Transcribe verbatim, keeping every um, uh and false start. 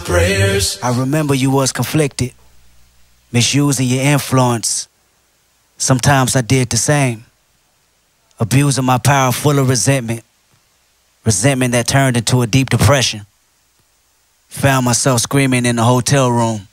prayers. I remember you was conflicted, misusing your influence. Sometimes I did the same, abusing my power full of resentment, resentment that turned into a deep depression. Found myself screaming in the hotel room,